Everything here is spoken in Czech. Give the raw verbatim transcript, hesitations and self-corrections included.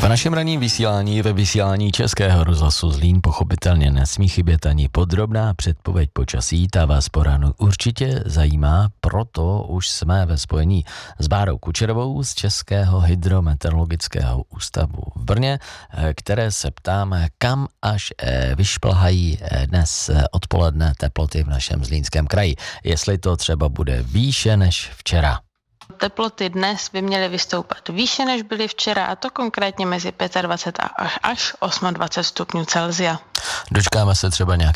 V našem ranním vysílání ve vysílání Českého rozhlasu Zlín pochopitelně nesmí chybět ani podrobná předpověď počasí, ta vás po ránu určitě zajímá, proto už jsme ve spojení s Bárou Kučerovou z Českého hydrometeorologického ústavu v Brně, které se ptáme, kam až vyšplhají dnes odpoledne teploty v našem Zlínském kraji, jestli to třeba bude výše než včera. Teploty dnes by měly vystoupat výše, než byly včera, a to konkrétně mezi dvacet pět až dvacet osm stupňů Celsia. Dočkáme se třeba nějak